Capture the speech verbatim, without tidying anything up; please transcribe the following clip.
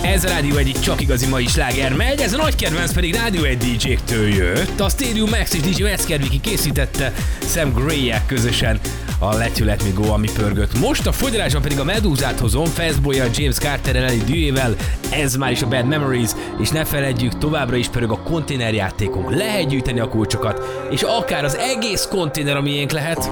Ez a Rádió egyik csak igazi mai sláger megy, ez a nagy kedvenc pedig Rádió egy dé jéktől jött. A Stereo Max és dé jé Metzgerviki készítette Sam Gray-jel közösen a Let You Let Me Go, ami pörgött. Most a fogyalásban pedig a Medúzát hozom, Fastboy-jal, James Carter-rel, Ellie Dűjével, ez már is a Bad Memories, és ne feledjük, továbbra is pörög a konténerjátékunk. Lehet gyűjteni a kulcsokat, és akár az egész konténer, ami miénk lehet.